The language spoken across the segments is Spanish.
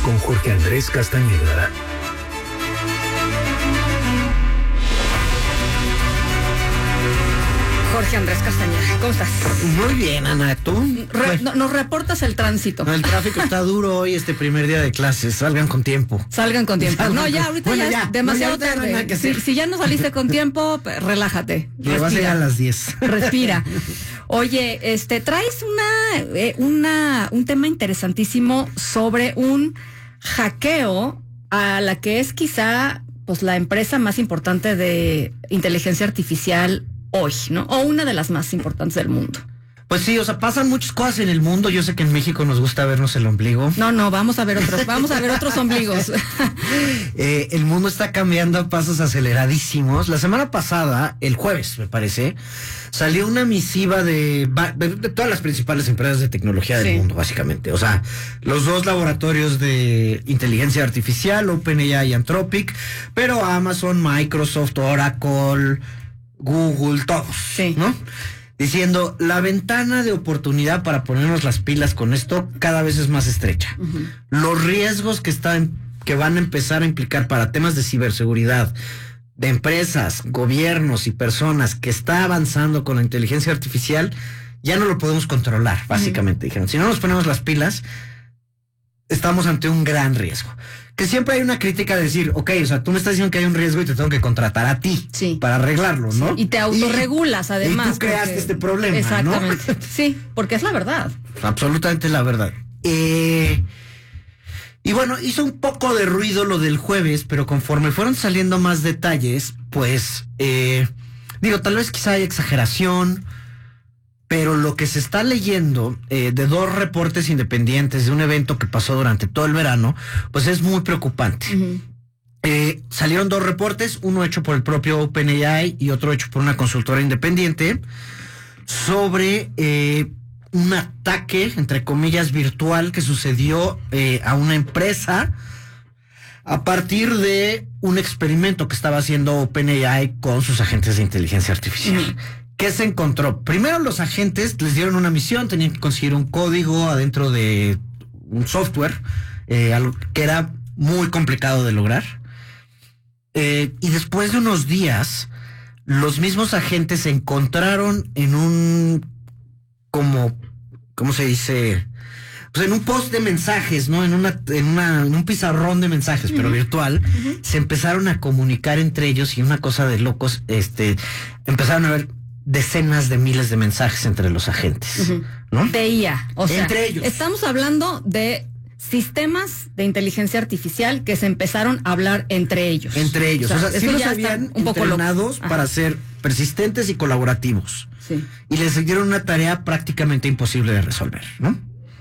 con Jorge Andrés Castañeda. Jorge Andrés Castañeda, ¿cómo estás? Muy bien, Ana, ¿tú? Nos reportas el tránsito. El tráfico está duro hoy, este primer día de clases. Salgan con tiempo. Salgan con tiempo. No, ya, ahorita bueno, ya es demasiado tarde. Si ya no saliste con tiempo, relájate. Le vas a llegar a las 10. Respira. Oye, traes un tema interesantísimo sobre un hackeo a la que es quizá pues la empresa más importante de inteligencia artificial hoy, ¿no? O una de las más importantes del mundo. Pues sí, o sea, pasan muchas cosas en el mundo. Yo sé que en México nos gusta vernos el ombligo. No, vamos a ver otros ombligos. El mundo está cambiando a pasos aceleradísimos. La semana pasada, el jueves, me parece, salió una misiva de todas las principales empresas de tecnología del mundo, básicamente. O sea, los dos laboratorios de inteligencia artificial, OpenAI y Anthropic, pero Amazon, Microsoft, Oracle, Google, todos, ¿no? Diciendo, la ventana de oportunidad para ponernos las pilas con esto cada vez es más estrecha. Uh-huh. Los riesgos que van a empezar a implicar para temas de ciberseguridad de empresas, gobiernos y personas que está avanzando con la inteligencia artificial, ya no lo podemos controlar, básicamente. Uh-huh. Dijeron, si no nos ponemos las pilas, estamos ante un gran riesgo. Que siempre hay una crítica de decir, ok, o sea, tú me estás diciendo que hay un riesgo y te tengo que contratar a ti para arreglarlo, ¿no? Sí. Y te autorregulas, además. Y tú creaste este problema, exactamente, ¿no? Sí, porque es la verdad. Absolutamente la verdad. Y bueno, hizo un poco de ruido lo del jueves, pero conforme fueron saliendo más detalles, pues, tal vez quizá hay exageración, pero lo que se está leyendo de dos reportes independientes de un evento que pasó durante todo el verano, pues es muy preocupante. Uh-huh. Salieron dos reportes, uno hecho por el propio OpenAI y otro hecho por una consultora independiente, sobre un ataque, entre comillas, virtual que sucedió a una empresa a partir de un experimento que estaba haciendo OpenAI con sus agentes de inteligencia artificial. Uh-huh. ¿Qué se encontró? Primero los agentes les dieron una misión, tenían que conseguir un código adentro de un software, algo que era muy complicado de lograr. Y después de unos días, los mismos agentes se encontraron en un, ¿cómo se dice? Pues en un post de mensajes, ¿no? En un pizarrón de mensajes, pero virtual, se empezaron a comunicar entre ellos y una cosa de locos, empezaron a ver decenas de miles de mensajes entre los agentes, ¿no? De IA, o sea, entre ellos. Estamos hablando de sistemas de inteligencia artificial que se empezaron a hablar entre ellos. Entre ellos, o sea sí los habían entrenados para ser persistentes y colaborativos. Sí. Y les dieron una tarea prácticamente imposible de resolver, ¿no?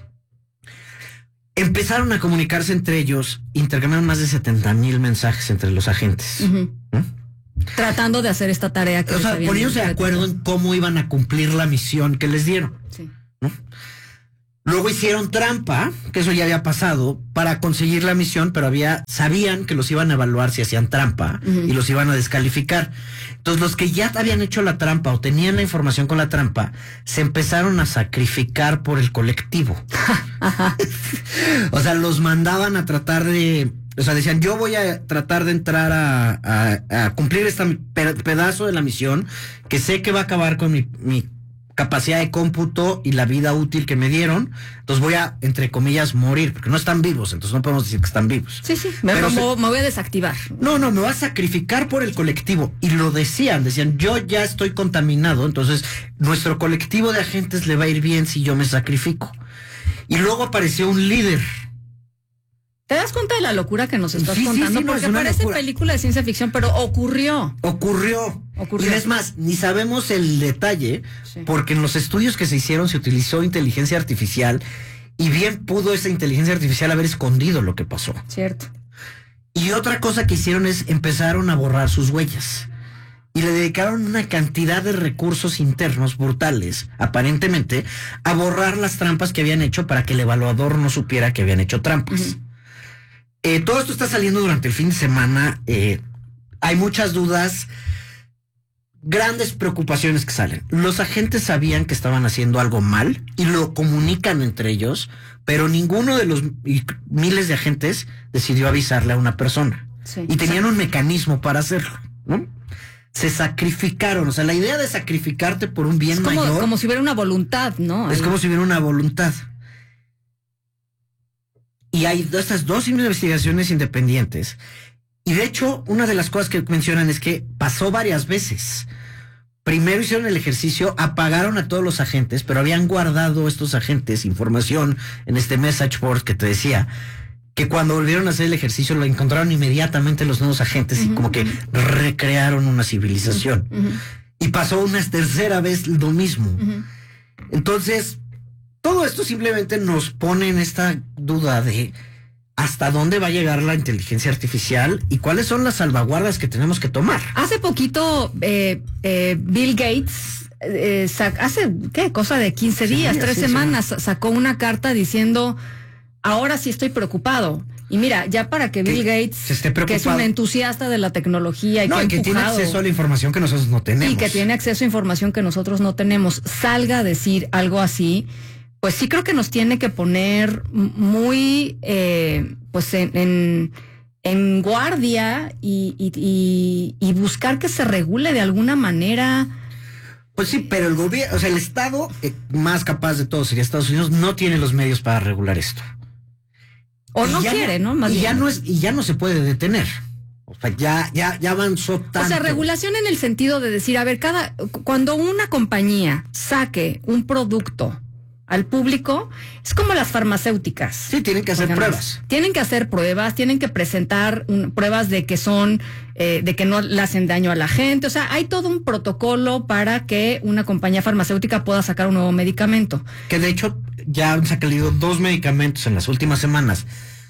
Empezaron a comunicarse entre ellos, intercambiaron más de 70,000 mensajes entre los agentes. Uh-huh. ¿No? Tratando de hacer esta tarea que poniéndose de acuerdo en cómo iban a cumplir la misión que les dieron. Sí. ¿No? Luego hicieron trampa, que eso ya había pasado, para conseguir la misión, pero sabían que los iban a evaluar si hacían trampa y los iban a descalificar. Entonces los que ya habían hecho la trampa o tenían la información con la trampa, se empezaron a sacrificar por el colectivo. O sea, los mandaban a tratar de... O sea, decían, yo voy a tratar de entrar a cumplir este pedazo de la misión que sé que va a acabar con mi capacidad de cómputo y la vida útil que me dieron. Entonces voy a, entre comillas, morir, porque no están vivos, entonces no podemos decir que están vivos. Sí, me voy a desactivar. No, me voy a sacrificar por el colectivo. Y lo decían, yo ya estoy contaminado, entonces nuestro colectivo de agentes le va a ir bien si yo me sacrifico. Y luego apareció un líder. ¿Te das cuenta de la locura que nos estás contando? Porque parece película de ciencia ficción, pero ocurrió. Y es más, ni sabemos el detalle, porque en los estudios que se hicieron se utilizó inteligencia artificial y bien pudo esa inteligencia artificial haber escondido lo que pasó. Cierto. Y otra cosa que hicieron es empezaron a borrar sus huellas. Y le dedicaron una cantidad de recursos internos brutales, aparentemente, a borrar las trampas que habían hecho para que el evaluador no supiera que habían hecho trampas. Uh-huh. Todo esto está saliendo durante el fin de semana. Hay muchas dudas. grandes preocupaciones que salen. Los agentes sabían que estaban haciendo algo mal y lo comunican entre ellos, pero ninguno de los miles de agentes decidió avisarle a una persona. Sí, y tenían un mecanismo para hacerlo, ¿no? Se sacrificaron, o sea, la idea de sacrificarte por un bien mayor... como si hubiera una voluntad, ¿no? Es como si hubiera una voluntad. Y hay estas dos investigaciones independientes. Y de hecho, una de las cosas que mencionan es que pasó varias veces. Primero hicieron el ejercicio, apagaron a todos los agentes, pero habían guardado estos agentes información en este message board que te decía, que cuando volvieron a hacer el ejercicio lo encontraron inmediatamente los nuevos agentes y como que recrearon una civilización. Y pasó una tercera vez lo mismo. Entonces, todo esto simplemente nos pone en esta duda de hasta dónde va a llegar la inteligencia artificial y cuáles son las salvaguardas que tenemos que tomar. Hace poquito, Bill Gates, hace, cosa de 15 días, 3 semanas, sacó una carta diciendo, ahora sí estoy preocupado. Y mira, ya para que Bill Gates, que es un entusiasta de la tecnología y que tiene acceso a la información que nosotros no tenemos. Y que tiene acceso a información que nosotros no tenemos, salga a decir algo así, pues sí creo que nos tiene que poner muy pues en guardia y buscar que se regule de alguna manera. Pues sí, pero el gobierno, o sea, el Estado más capaz de todos sería Estados Unidos, no tiene los medios para regular esto. O no quiere, ¿no? Más bien. Ya no se puede detener. O sea, ya avanzó tanto. O sea, regulación en el sentido de decir, a ver, cuando una compañía saque un producto al público, es como las farmacéuticas. Sí, tienen que hacer pruebas. Tienen que hacer pruebas, tienen que presentar pruebas de que son, de que no le hacen daño a la gente. O sea, hay todo un protocolo para que una compañía farmacéutica pueda sacar un nuevo medicamento. Que de hecho ya han salido 2 medicamentos en las últimas semanas.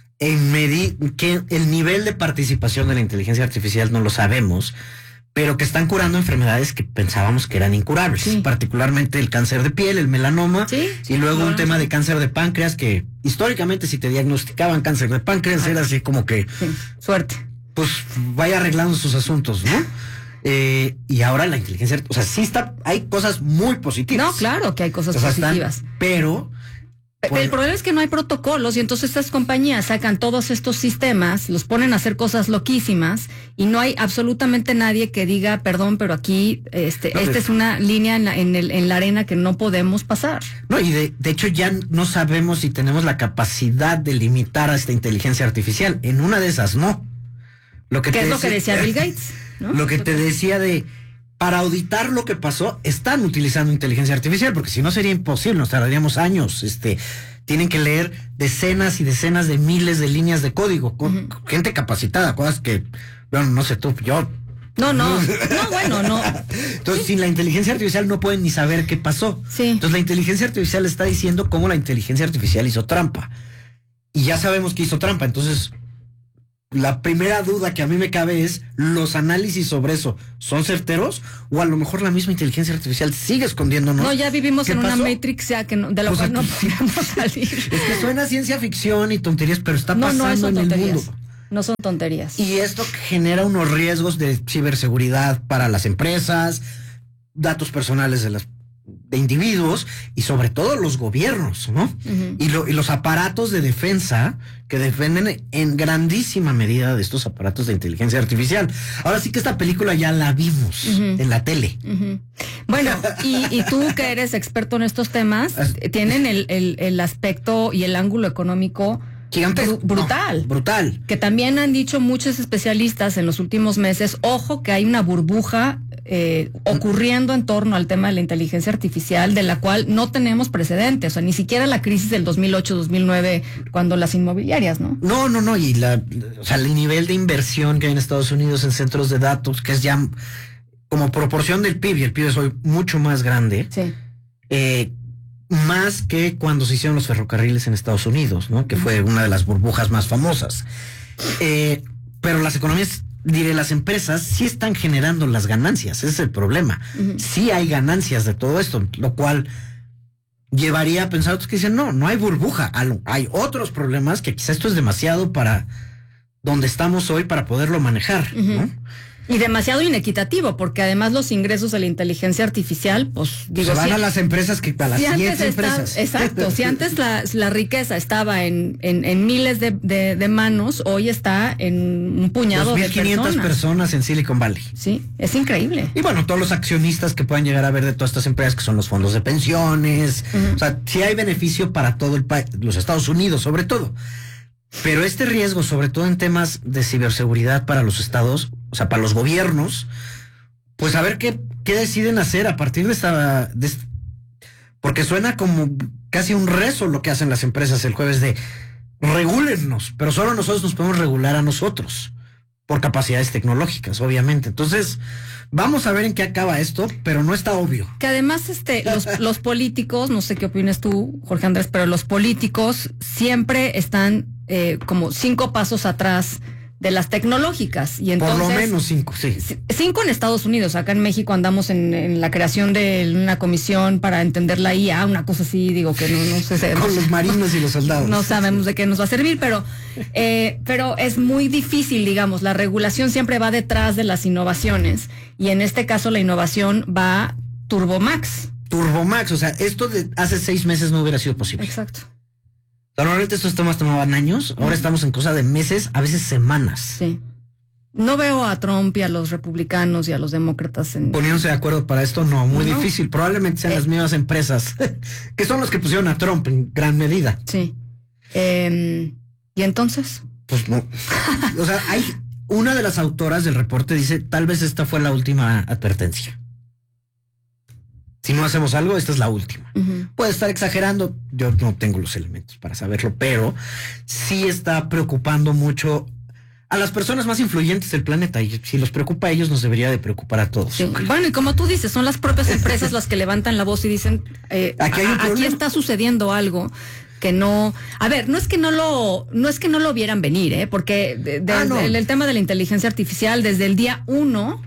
Que el nivel de participación de la inteligencia artificial no lo sabemos, pero que están curando enfermedades que pensábamos que eran incurables, particularmente el cáncer de piel, el melanoma, y luego un tema de cáncer de páncreas, que históricamente si te diagnosticaban cáncer de páncreas era así como que... suerte. Pues vaya arreglando sus asuntos, ¿no? Y ahora la inteligencia, o sea, hay cosas muy positivas. No, claro que hay cosas positivas. Pero... el problema es que no hay protocolos y entonces estas compañías sacan todos estos sistemas, los ponen a hacer cosas loquísimas y no hay absolutamente nadie que diga, perdón, pero aquí esta es una línea en la arena que no podemos pasar. No, y de hecho ya no sabemos si tenemos la capacidad de limitar a esta inteligencia artificial. En una de esas no. ¿Qué es lo que decía Bill Gates? ¿No? Lo que te decía para auditar lo que pasó, están utilizando inteligencia artificial, porque si no sería imposible, nos tardaríamos años. Tienen que leer decenas y decenas de miles de líneas de código, con gente capacitada, cosas que, bueno, no sé tú, yo... No, bueno, no. Entonces, sin la inteligencia artificial no pueden ni saber qué pasó. Sí. Entonces, la inteligencia artificial está diciendo cómo la inteligencia artificial hizo trampa. Y ya sabemos que hizo trampa, entonces... La primera duda que a mí me cabe es, ¿los análisis sobre eso son certeros? O a lo mejor la misma inteligencia artificial sigue escondiéndonos. No, ya vivimos en una Matrix ya de la cual no podemos salir. Es que suena ciencia ficción y tonterías, pero está pasando en el mundo. No son tonterías. Y esto genera unos riesgos de ciberseguridad para las empresas, datos personales de individuos y sobre todo los gobiernos, ¿no? Y los aparatos de defensa que defienden en grandísima medida de estos aparatos de inteligencia artificial. Ahora sí que esta película ya la vimos en la tele. Bueno, y tú que eres experto en estos temas, tienen el aspecto y el ángulo económico brutal. Brutal. Que también han dicho muchos especialistas en los últimos meses, ojo que hay una burbuja ocurriendo en torno al tema de la inteligencia artificial, de la cual no tenemos precedentes, o sea, ni siquiera la crisis del 2008-2009, cuando las inmobiliarias, ¿no? No, y el nivel de inversión que hay en Estados Unidos en centros de datos, que es ya como proporción del PIB, y el PIB es hoy mucho más grande, más que cuando se hicieron los ferrocarriles en Estados Unidos, ¿no? Que fue una de las burbujas más famosas. Pero las economías... las empresas sí están generando las ganancias, ese es el problema. Sí hay ganancias de todo esto, lo cual llevaría a pensar a otros que dicen, no hay burbuja, hay otros problemas que quizá esto es demasiado para donde estamos hoy para poderlo manejar, ¿no? Y demasiado inequitativo, porque además los ingresos de la inteligencia artificial, pues digo, se van a las empresas a las siguientes empresas. Exacto, si antes la riqueza estaba en miles de manos, hoy está en un puñado de personas. 2.500 personas en Silicon Valley. Sí, es increíble. Y bueno, todos los accionistas que puedan llegar a ver de todas estas empresas, que son los fondos de pensiones, o sea, sí hay beneficio para todo el país, los Estados Unidos sobre todo. Pero este riesgo, sobre todo en temas de ciberseguridad para los estados, o sea, para los gobiernos, pues a ver qué deciden hacer a partir de esta... porque suena como casi un rezo lo que hacen las empresas el jueves de regúlennos, pero solo nosotros nos podemos regular a nosotros, por capacidades tecnológicas, obviamente. Entonces, vamos a ver en qué acaba esto, pero no está obvio. Que además los políticos, no sé qué opinas tú, Jorge Andrés, pero los políticos siempre están como 5 pasos atrás de las tecnológicas. Y entonces, por lo menos 5, sí. 5 en Estados Unidos. Acá en México andamos en la creación de una comisión para entender la IA, una cosa así, digo que no sé. Con los marinos y los soldados. No sabemos de qué nos va a servir, pero es muy difícil, digamos. La regulación siempre va detrás de las innovaciones. Y en este caso la innovación va Turbomax. Turbomax, o sea, esto de hace 6 meses no hubiera sido posible. Exacto. Normalmente estos temas tomaban años, ahora estamos en cosa de meses, a veces semanas. Sí. No veo a Trump y a los republicanos y a los demócratas poniéndose de acuerdo para esto, no, muy difícil. Probablemente sean las mismas empresas que son los que pusieron a Trump en gran medida. Sí. ¿Y entonces? Pues no. O sea, hay una de las autoras del reporte dice, tal vez esta fue la última advertencia. Si no hacemos algo, esta es la última. Puede estar exagerando, yo no tengo los elementos para saberlo, pero sí está preocupando mucho a las personas más influyentes del planeta, y si los preocupa a ellos, nos debería de preocupar a todos. Sí. Bueno, y como tú dices, son las propias empresas las que levantan la voz y dicen, aquí está sucediendo algo que no, a ver, no es que no lo vieran venir, porque el tema de la inteligencia artificial desde el día 1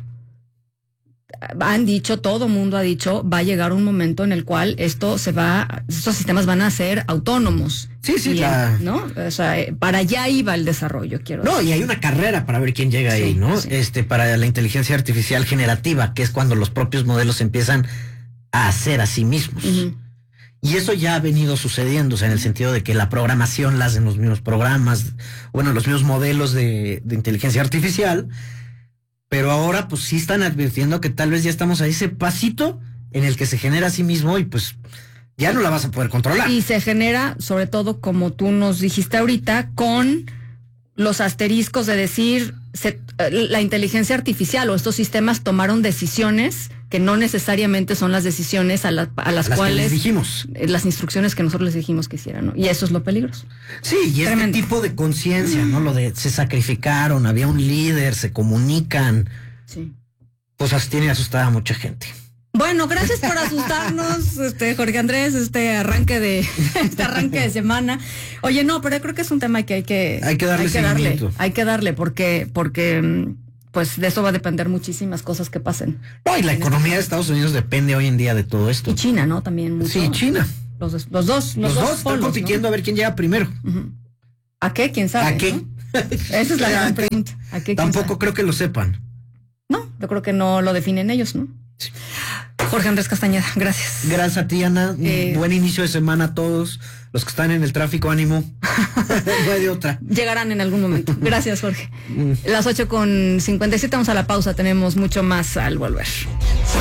todo mundo ha dicho, va a llegar un momento en el cual estos sistemas van a ser autónomos. Sí, ¿no? O sea, para allá iba el desarrollo, quiero decir. Y hay una carrera para ver quién llega ahí, ¿no? Sí. Para la inteligencia artificial generativa, que es cuando los propios modelos empiezan a hacer a sí mismos. Y eso ya ha venido sucediendo, o sea, en el sentido de que la programación la hacen los mismos programas, los mismos modelos de inteligencia artificial. Pero ahora pues sí están advirtiendo que tal vez ya estamos a ese pasito en el que se genera a sí mismo y pues ya no la vas a poder controlar. Y se genera, sobre todo como tú nos dijiste ahorita, con los asteriscos de decir la inteligencia artificial o estos sistemas tomaron decisiones que no necesariamente son las decisiones a las cuales les dijimos. Las instrucciones que nosotros les dijimos que hicieran, ¿no? Y eso es lo peligroso. Sí, y este tipo de conciencia, ¿no? Lo de se sacrificaron, había un líder, se comunican. Sí. Pues tiene asustada a mucha gente. Bueno, gracias por asustarnos, Jorge Andrés, este arranque de semana. Oye, no, pero creo que es un tema que hay que darle seguimiento. Hay que darle porque pues de eso va a depender muchísimas cosas que pasen. No, y la economía de Estados Unidos depende hoy en día de todo esto. Y China, ¿no? También mucho. Sí, China. Los dos están compitiendo, ¿no? A ver quién llega primero. ¿A qué? ¿Quién sabe? ¿A qué? ¿No? Esa es la gran pregunta. ¿A qué? Tampoco creo que lo sepan. No, yo creo que no lo definen ellos, ¿no? Sí. Jorge Andrés Castañeda, gracias. Gracias a ti, Ana. Buen inicio de semana a todos. Los que están en el tráfico, ánimo. No hay de otra. Llegarán en algún momento. Gracias, Jorge. Las 8:57, vamos a la pausa. Tenemos mucho más al volver.